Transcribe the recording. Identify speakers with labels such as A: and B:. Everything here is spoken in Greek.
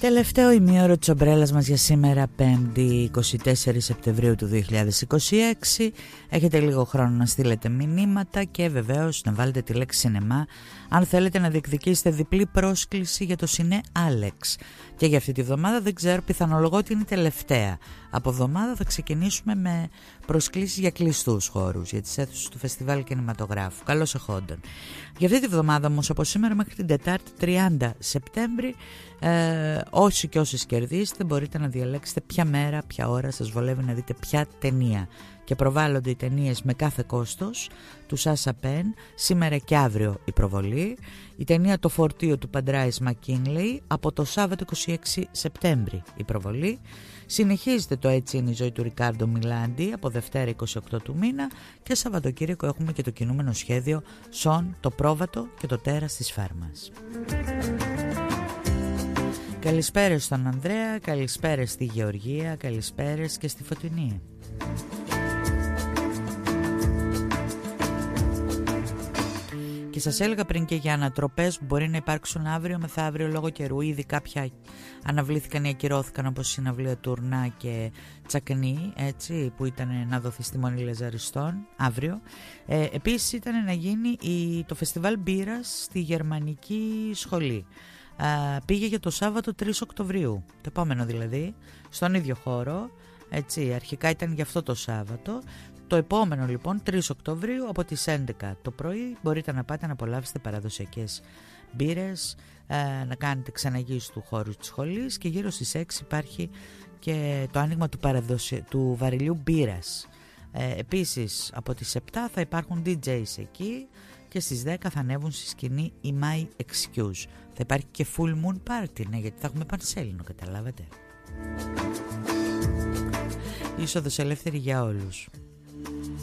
A: Τελευταίο ημίωρο της ομπρέλας μας για σήμερα, 5η 24 Σεπτεμβρίου του 2026. Έχετε λίγο χρόνο να στείλετε μηνύματα και βεβαίως να βάλετε τη λέξη σινεμά αν θέλετε να διεκδικήσετε διπλή πρόσκληση για το Σινέ Άλεξ. Και για αυτή τη βδομάδα δεν ξέρω, πιθανολογώ ότι είναι η τελευταία. Από εβδομάδα θα ξεκινήσουμε με προσκλήσεις για κλειστούς χώρους, για τις αίθουσες του Φεστιβάλ Κινηματογράφου. Καλώς εχόντων. Για αυτή τη βδομάδα όμως, από σήμερα μέχρι την Τετάρτη 30 Σεπτέμβρη, όσοι και όσες κερδίσετε μπορείτε να διαλέξετε ποια μέρα, ποια ώρα σας βολεύει να δείτε ποια ταινία. Και προβάλλονται οι ταινίες με κάθε κόστος του Σάσα Πεν, σήμερα και αύριο η προβολή. Η ταινία «Το φορτίο» του Παντράης Μακκίνλεϊ από το Σάββατο 26 Σεπτέμβρη η προβολή. Συνεχίζεται το «Έτσι είναι η ζωή» του Ρικάρντο Μιλάντι από Δευτέρα 28 του μήνα και Σαββατοκύριακο έχουμε και το κινούμενο σχέδιο «Σον, το πρόβατο και το τέρας της φάρμας». Καλησπέρες στον Ανδρέα, καλησπέρες στη Γεωργία, καλησπέρες και στη Φωτεινή. Και σας έλεγα πριν και για ανατροπές που μπορεί να υπάρξουν αύριο μεθαύριο λόγω καιρού. Ήδη κάποια αναβλήθηκαν ή ακυρώθηκαν, όπως η συναυλία Τουρνά και Τσακνή, έτσι, που ήταν να δοθεί στη Μονή Λεζαριστών αύριο. Επίσης ήταν να γίνει το φεστιβάλ μπύρας στη Γερμανική Σχολή. Πήγε για το Σάββατο 3 Οκτωβρίου, το επόμενο δηλαδή, στον ίδιο χώρο, έτσι, αρχικά ήταν για αυτό το Σάββατο. Το επόμενο λοιπόν 3 Οκτωβρίου από τις 11 το πρωί μπορείτε να πάτε να απολαύσετε παραδοσιακές μπύρες, να κάνετε ξαναγύριση του χώρου της σχολής και γύρω στις 6 υπάρχει και το άνοιγμα του βαριλιού μπύρας. Επίσης από τις 7 θα υπάρχουν DJs εκεί και στις 10 θα ανέβουν στη σκηνή η My Excuse. Θα υπάρχει και Full Moon Party, ναι, γιατί θα έχουμε πανσέλινο, καταλάβατε. Είσοδος ελεύθερη για όλους.